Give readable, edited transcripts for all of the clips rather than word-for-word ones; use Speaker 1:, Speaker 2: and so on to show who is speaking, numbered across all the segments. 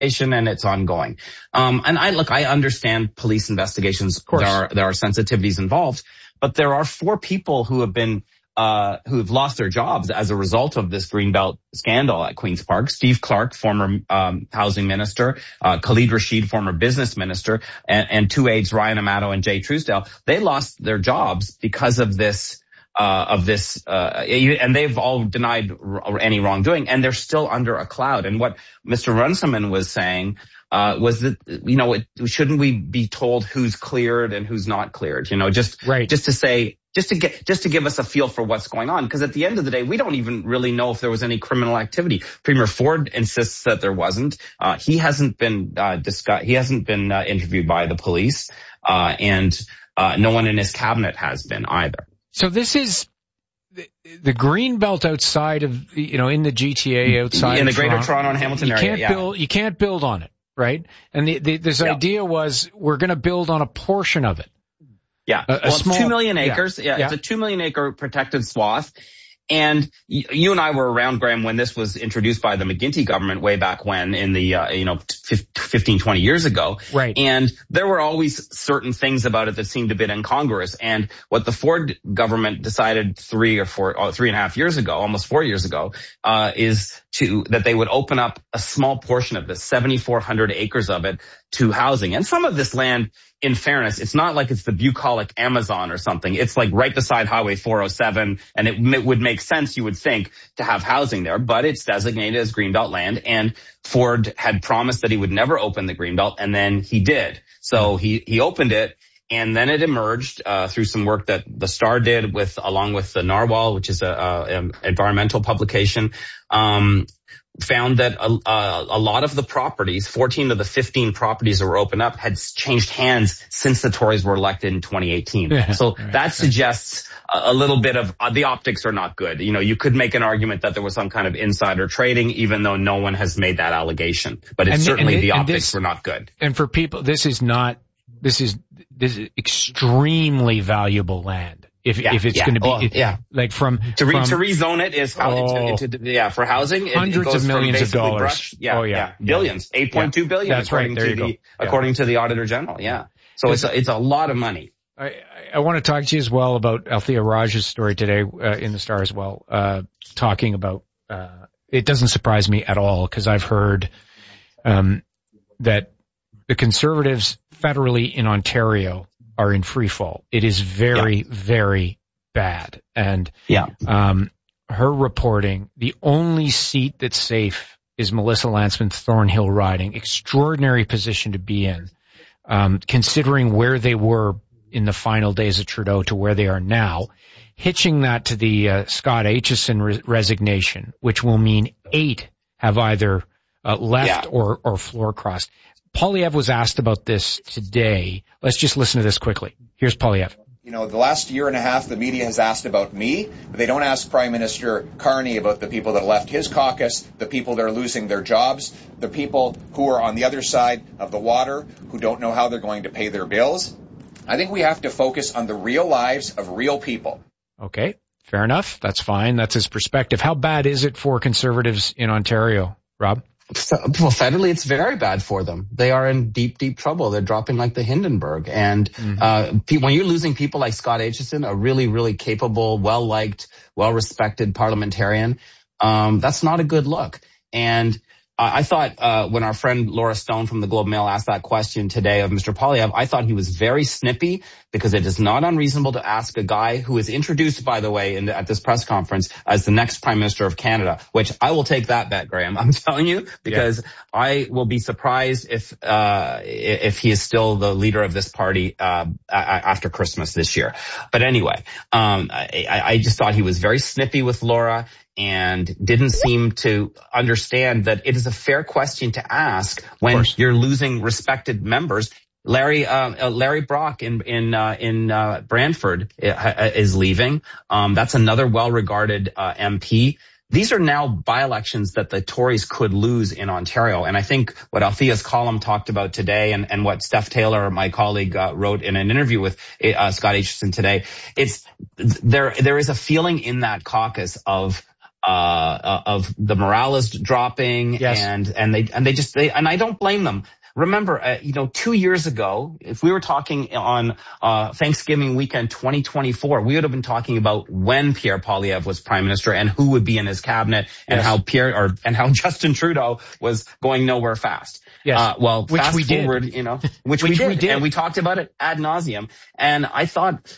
Speaker 1: and it's ongoing. And I understand police investigations. There are sensitivities involved, but there are 4 people who have lost their jobs as a result of this Greenbelt scandal at Queen's Park. Steve Clark, former housing minister, Khalid Rashid, former business minister, and 2 aides, Ryan Amato and Jay Truesdale. They lost their jobs because of this. And they've all denied any wrongdoing, and they're still under a cloud. And what Mr. Runciman was saying was that, shouldn't we be told who's cleared and who's not cleared? Just to give us a feel for what's going on. Because at the end of the day, we don't even really know if there was any criminal activity. Premier Ford insists that there wasn't. He hasn't been interviewed by the police, and no one in his cabinet has been either.
Speaker 2: So this is the Greenbelt outside of, in the GTA, outside
Speaker 1: in the Greater Toronto and Hamilton area.
Speaker 2: You can't build on it, right? And this idea was we're going to build on a portion of it.
Speaker 1: Yeah, it's 2 million acres. Yeah, it's a 2 million acre protected swath. And you and I were around, Graham, when this was introduced by the McGuinty government way back when in the, 15, 20 years ago.
Speaker 2: Right.
Speaker 1: And there were always certain things about it that seemed a bit incongruous. And what the Ford government decided 3.5 years ago, almost 4 years ago, is that they would open up a small portion of this, 7,400 acres of it, to housing. And some of this land, in fairness, it's not like it's the bucolic Amazon or something. It's like right beside Highway 407, and it would make sense, you would think, to have housing there, but it's designated as Greenbelt land, and Ford had promised that he would never open the Greenbelt, and then he did. So he opened it, and then it emerged through some work that the Star did along with the Narwhal, which is a environmental publication, found that a lot of the properties, 14 of the 15 properties that were opened up, had changed hands since the Tories were elected in 2018. Yeah, so that suggests a little bit of the optics are not good. You could make an argument that there was some kind of insider trading, even though no one has made that allegation. But the optics were not good.
Speaker 2: And for people, this is extremely valuable land. If it's going to be, like to
Speaker 1: rezone it is for housing,
Speaker 2: hundreds of millions of dollars.
Speaker 1: Billions, 8.2 billion.
Speaker 2: That's right.
Speaker 1: According to the Auditor General. Yeah. So it's a lot of money.
Speaker 2: I want to talk to you as well about Althea Raj's story today in the Star as well, talking about, it doesn't surprise me at all because I've heard that the Conservatives federally in Ontario are in free fall. It is very, very bad. And her reporting, the only seat that's safe is Melissa Lantsman's Thornhill riding. Extraordinary position to be in, considering where they were in the final days of Trudeau to where they are now. Hitching that to the Scott Aitchison resignation, which will mean 8 have either left or floor crossed. Poilievre was asked about this today. Let's just listen to this quickly. Here's Poilievre.
Speaker 3: The last year and a half, the media has asked about me, but they don't ask Prime Minister Carney about the people that left his caucus, the people that are losing their jobs, the people who are on the other side of the water, who don't know how they're going to pay their bills. I think we have to focus on the real lives of real people.
Speaker 2: Okay, fair enough. That's fine. That's his perspective. How bad is it for Conservatives in Ontario, Rob?
Speaker 1: Well, federally, it's very bad for them. They are in deep, deep trouble. They're dropping like the Hindenburg. And when you're losing people like Scott Aitchison, a really, really capable, well-liked, well-respected parliamentarian, that's not a good look. And I thought when our friend Laura Stone from the Globe Mail asked that question today of Mr. Poilievre, I thought he was very snippy because it is not unreasonable to ask a guy who is introduced, by the way, at this press conference as the next Prime Minister of Canada, which I will take that bet, Graham. I'm telling you, because I will be surprised if he is still the leader of this party after Christmas this year. But anyway, I just thought he was very snippy with Laura and didn't seem to understand that it is a fair question to ask when you're losing respected members. Larry Brock in Brantford is leaving. That's another well-regarded MP. These are now by-elections that the Tories could lose in Ontario. And I think what Althea's column talked about today and what Steph Taylor, my colleague, wrote in an interview with Scott Aitchison today, there is a feeling in that caucus of the morale is dropping.
Speaker 2: Yes.
Speaker 1: and I don't blame them. Remember, 2 years ago, if we were talking on Thanksgiving weekend 2024, we would have been talking about when Pierre Poilievre was prime minister and who would be in his cabinet, and how Justin Trudeau was going nowhere fast.
Speaker 2: Yes.
Speaker 1: Which we did, and we talked about it ad nauseum. And I thought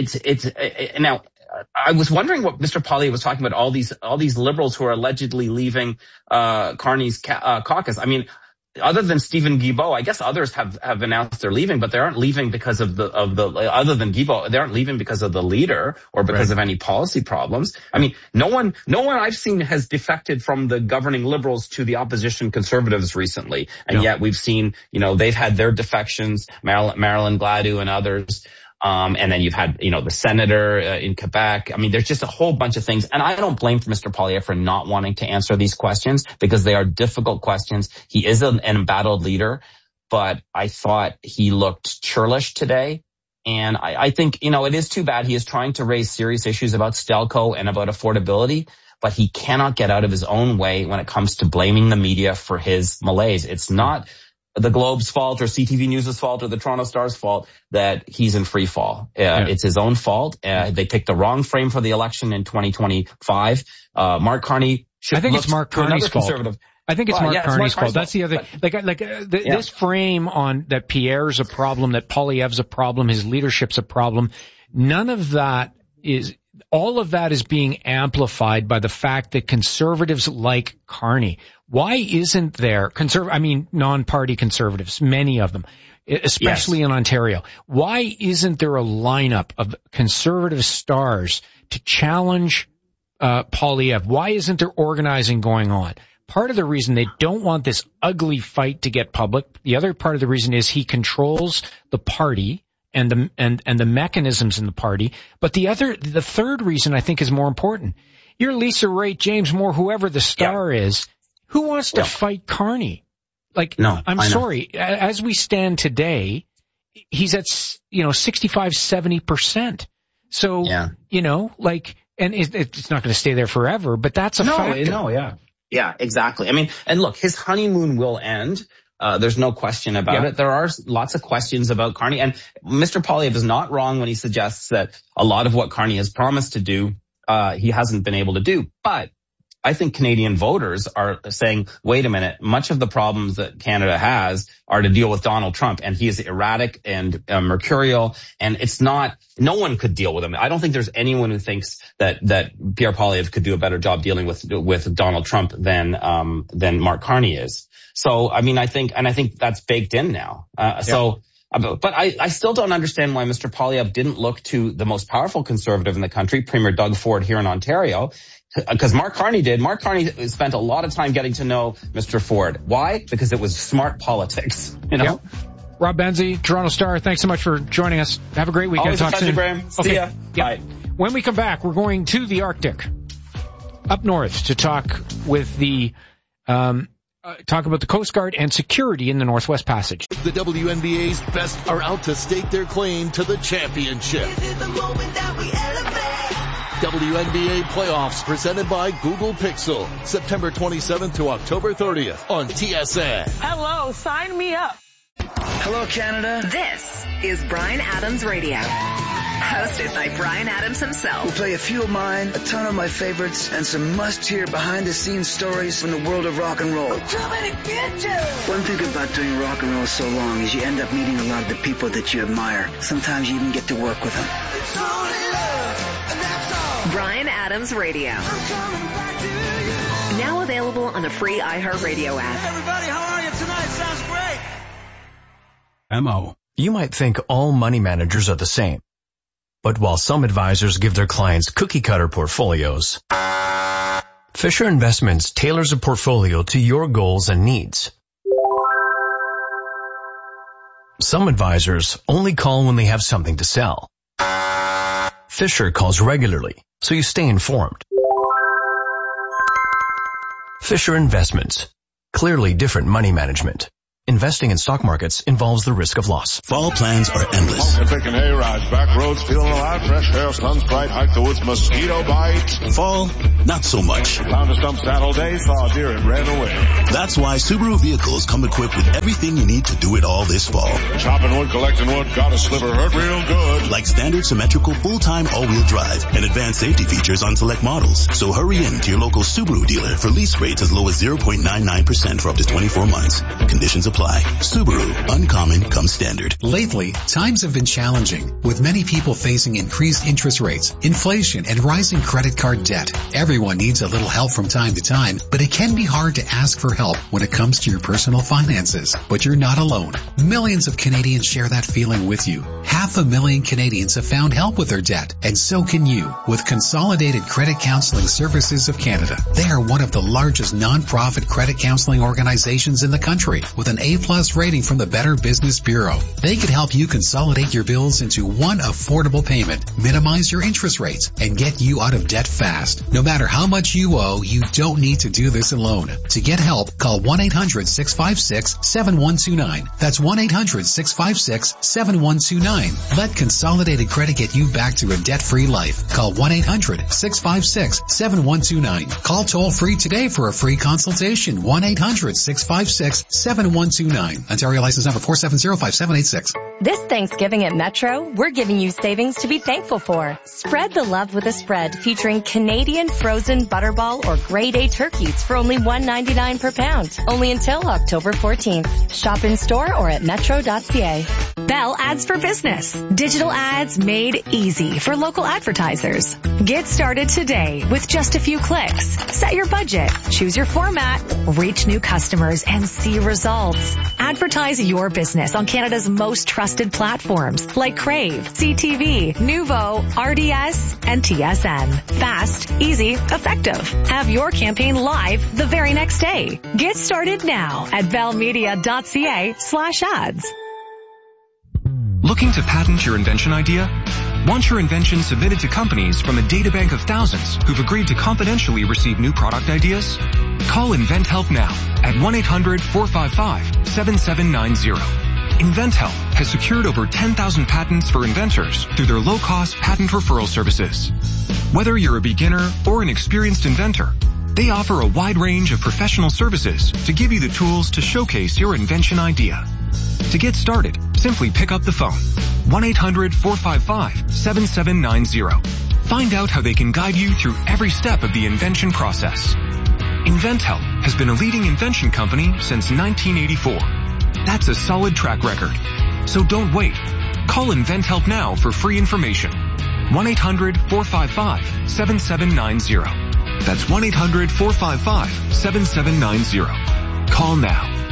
Speaker 1: now. I was wondering what Mr. Poilievre was talking about. All these liberals who are allegedly leaving Carney's caucus. I mean, other than Stephen Guilbeault, I guess others have announced they're leaving, but they aren't leaving because of the other than Guilbeault, they aren't leaving because of the leader or because of any policy problems. I mean, no one I've seen has defected from the governing liberals to the opposition conservatives recently, and yet we've seen they've had their defections, Marilyn Gladu and others. And then you've had, the senator in Quebec. I mean, there's just a whole bunch of things. And I don't blame Mr. Poilievre for not wanting to answer these questions because they are difficult questions. He is an embattled leader, but I thought he looked churlish today. And I think, it is too bad. He is trying to raise serious issues about Stelco and about affordability, but he cannot get out of his own way when it comes to blaming the media for his malaise. It's not the Globe's fault or CTV News' fault or the Toronto Star's fault that he's in free fall. It's his own fault. They picked the wrong frame for the election in 2025. Mark Carney should
Speaker 2: I think it's Mark Carney's fault. I think it's Mark Carney's fault. That's the other, this frame on that Pierre's a problem, that Poilievre's a problem, his leadership's a problem. None of that all of that is being amplified by the fact that conservatives like Carney. Why isn't there non-party conservatives, many of them, especially in Ontario? Why isn't there a lineup of conservative stars to challenge Poilievre? Why isn't there organizing going on? Part of the reason they don't want this ugly fight to get public. The other part of the reason is he controls the party and the mechanisms in the party. But the third reason I think is more important. You're Lisa Raitt, James Moore, whoever the star is. Who wants to fight Carney? I'm sorry. As we stand today, he's at 65-70%. So and it's not going to stay there forever. But that's a factor.
Speaker 1: Yeah, exactly. I mean, and look, his honeymoon will end. There's no question about it. There are lots of questions about Carney. And Mr. Poilievre is not wrong when he suggests that a lot of what Carney has promised to do, he hasn't been able to do. But I think Canadian voters are saying, wait a minute, much of the problems that Canada has are to deal with Donald Trump, and he is erratic and mercurial, and no one could deal with him. I don't think there's anyone who thinks that Pierre Poilievre could do a better job dealing with Donald Trump than Mark Carney is. So, I mean, I think that's baked in now. But I still don't understand why Mr. Poilievre didn't look to the most powerful conservative in the country, Premier Doug Ford here in Ontario, because Mark Carney did. Mark Carney spent a lot of time getting to know Mr. Ford. Why? Because it was smart politics, Yep.
Speaker 2: Rob Benzie, Toronto Star, thanks so much for joining us. Have a great weekend.
Speaker 1: Always
Speaker 2: Talk
Speaker 1: a pleasure,
Speaker 2: soon.
Speaker 1: Graham. See ya. Bye.
Speaker 2: When we come back, we're going to the Arctic, up north, to talk with talk about the Coast Guard and security in the Northwest Passage.
Speaker 4: The WNBA's best are out to stake their claim to the championship. This is the moment that we elevate. WNBA playoffs presented by Google Pixel, September 27th to October 30th on TSN.
Speaker 5: Hello, sign me up.
Speaker 6: Hello, Canada.
Speaker 7: This is Bryan Adams Radio, hosted by Bryan Adams himself.
Speaker 6: We'll play a few of mine, a ton of my favorites, and some must-hear behind-the-scenes stories from the world of rock and roll.
Speaker 5: I'm coming to get you.
Speaker 6: One thing about doing rock and roll so long is you end up meeting a lot of the people that you admire. Sometimes you even get to work with them.
Speaker 5: It's only love, and that's all.
Speaker 7: Bryan Adams Radio.
Speaker 5: I'm coming back to you.
Speaker 7: Now available on the free iHeartRadio app.
Speaker 5: Hey, everybody, how are you tonight? Sounds great.
Speaker 8: MO. You might think all money managers are the same. But while some advisors give their clients cookie-cutter portfolios, Fisher Investments tailors a portfolio to your goals and needs. Some advisors only call when they have something to sell. Fisher calls regularly, so you stay informed. Fisher Investments. Clearly different money management. investing in stock markets involves the risk of loss.
Speaker 9: Fall plans are endless.
Speaker 10: Picking hay rides, back roads, feeling alive, fresh air, sun's bright, hike the woods, mosquito bite.
Speaker 9: Fall, not so much.
Speaker 10: Found a stump saddle day, saw a deer and ran away.
Speaker 9: That's why Subaru vehicles come equipped with everything you need to do it all this fall.
Speaker 10: Chopping wood, collecting wood, got a sliver, hurt real good.
Speaker 9: Like standard symmetrical full-time all-wheel drive and advanced safety features on select models. So hurry in to your local Subaru dealer for lease rates as low as 0.99% for up to 24 months. Conditions apply. Subaru, uncommon comes standard.
Speaker 11: Lately, times have been challenging, with many people facing increased interest rates, inflation, and rising credit card debt. Everyone needs a little help from time to time, but it can be hard to ask for help when it comes to your personal finances. But you're not alone. Millions of Canadians share that feeling with you. 500,000 Canadians have found help with their debt, and so can you with Consolidated Credit Counseling Services of Canada. They are one of the largest non-profit credit counseling organizations in the country with an A+ rating from the Better Business Bureau. They could help you consolidate your bills into one affordable payment, minimize your interest rates, and get you out of debt fast. No matter how much you owe, you don't need to do this alone. To get help, call 1-800-656-7129. That's 1-800-656-7129. Let Consolidated Credit get you back to a debt-free life. Call 1-800-656-7129. Call toll-free today for a free consultation. 1-800-656-7129. Ontario license number 4705786.
Speaker 12: This Thanksgiving at Metro, we're giving you savings to be thankful for. Spread the love with a spread featuring Canadian frozen butterball or grade A turkeys for only $1.99 per pound. Only until October 14th. Shop in store or at metro.ca.
Speaker 7: Bell Ads for Business. Digital ads made easy for local advertisers. Get started today with just a few clicks. Set your budget, choose your format, reach new customers, and see results. Advertise your business on Canada's most trusted platforms like Crave, CTV, Nuvo, RDS, and TSN. Fast, easy, effective. Have your campaign live the very next day. Get started now at bellmedia.ca/ads.
Speaker 13: Looking to patent your invention idea? Want your invention submitted to companies from a databank of thousands who've agreed to confidentially receive new product ideas? Call InventHelp now at 1-800-455-7790. InventHelp has secured over 10,000 patents for inventors through their low-cost patent referral services. Whether you're a beginner or an experienced inventor, they offer a wide range of professional services to give you the tools to showcase your invention idea. To get started, simply pick up the phone. 1-800-455-7790. Find out how they can guide you through every step of the invention process. InventHelp has been a leading invention company since 1984. That's a solid track record. So don't wait. Call InventHelp now for free information. 1-800-455-7790. That's 1-800-455-7790. Call now.